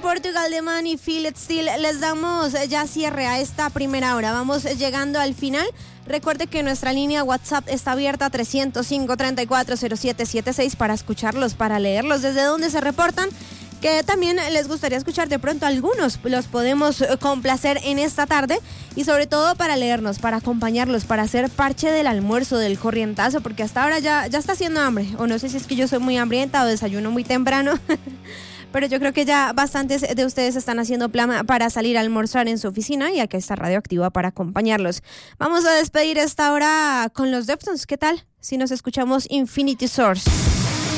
Portugal The Man y Feel It Still. Les damos ya cierre a esta primera hora. Vamos llegando al final. Recuerde que nuestra línea WhatsApp está abierta 305-340776 para escucharlos, para leerlos desde donde se reportan. Que también les gustaría escuchar de pronto algunos, los podemos complacer en esta tarde y sobre todo para leernos, para acompañarlos, para hacer parche del almuerzo, del corrientazo, porque hasta ahora ya está haciendo hambre, o no sé si es que yo soy muy hambrienta o desayuno muy temprano, pero yo creo que ya bastantes de ustedes están haciendo plan para salir a almorzar en su oficina y aquí está Radio Activa para acompañarlos. Vamos a despedir esta hora con los Deftones, ¿qué tal? Si nos escuchamos Infinity Source.